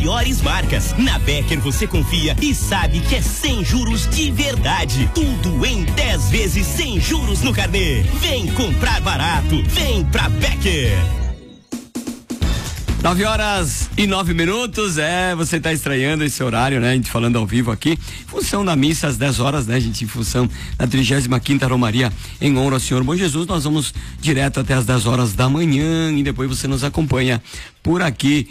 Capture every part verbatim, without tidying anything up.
Melhores marcas. Na Becker você confia e sabe que é sem juros de verdade. Tudo em dez vezes sem juros no carnê. Vem comprar barato. Vem pra Becker. Nove horas e nove minutos, é, você tá estranhando esse horário, né? A gente falando ao vivo aqui, em função da missa às dez horas, né, gente? Em função da trigésima quinta Romaria em honra ao Senhor Bom Jesus, nós vamos direto até as dez horas da manhã e depois você nos acompanha por aqui,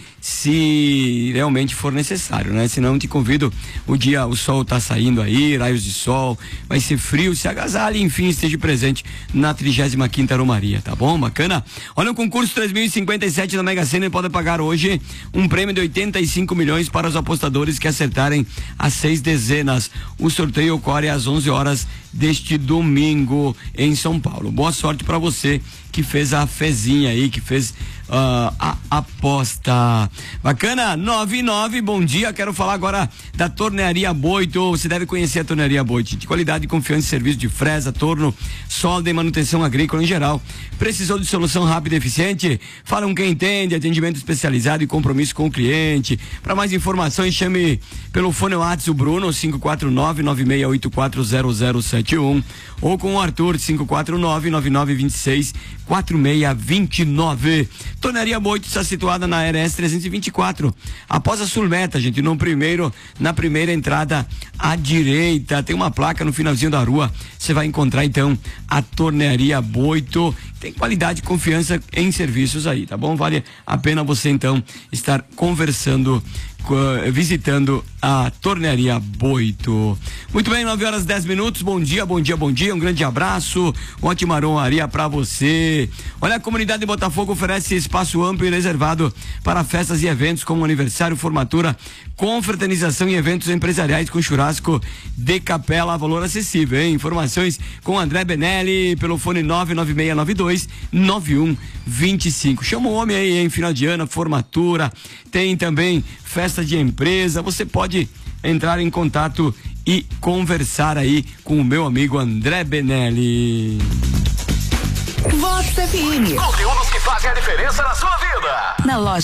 se realmente for necessário, né? Se não, te convido, o dia, o sol tá saindo aí, raios de sol, vai ser frio, se agasalhe, enfim, esteja presente na trigésima quinta Romaria, tá bom? Bacana? Olha, o concurso três mil e cinquenta e sete da Mega Sena pode pagar hoje um prêmio de oitenta e cinco milhões para os apostadores que acertarem as seis dezenas. O sorteio ocorre às onze horas deste domingo em São Paulo. Boa sorte para você que fez a fezinha aí, que fez uh, a aposta. Bacana? nove e nove, bom dia. Quero falar agora da Tornearia Boito. Você deve conhecer a Tornearia Boito, de qualidade e confiança em serviço de fresa, torno, solda e manutenção agrícola em geral. Precisou de solução rápida e eficiente? Fala com quem entende, atendimento especializado e compromisso com o cliente. Para mais informações, chame pelo fone WhatsApp o Bruno, cinco quatro nove, nove seis oito quatro zero zero sete um, ou com o Arthur, cinco quatro nove, nove nove dois seis, quatro seis dois nove. Tornearia Boito está situada na R S trezentos e vinte e quatro, após a Sulmeta, gente, no primeiro, na primeira entrada à direita, tem uma placa no finalzinho da rua, você vai encontrar então a Tornearia Boito. Tem qualidade e confiança em serviços aí, tá bom? Vale a pena você então estar conversando, visitando a Tornearia Boito. Muito bem, nove horas e dez minutos. Bom dia, bom dia, bom dia. Um grande abraço. Ótima Romaria pra você. Olha, a comunidade de Botafogo oferece espaço amplo e reservado para festas e eventos como aniversário, formatura, confraternização e eventos empresariais com churrasco de capela a valor acessível, hein? Informações com André Benelli pelo fone nove nove seis nove dois nove um dois cinco. Chama o homem aí, em final de ano, formatura, tem também festa de empresa. Você pode entrar em contato e conversar aí com o meu amigo André Benelli. Vox F M. Conteúdos que fazem a diferença na sua vida. Na loja